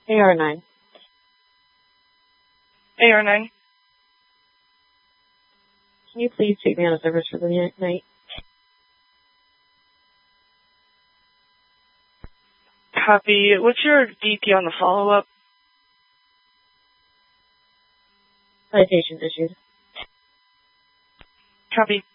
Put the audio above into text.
AR9. AR9. Can you please take me out of service for the night? Copy. What's your DP on the follow-up? Citation issued. Copy.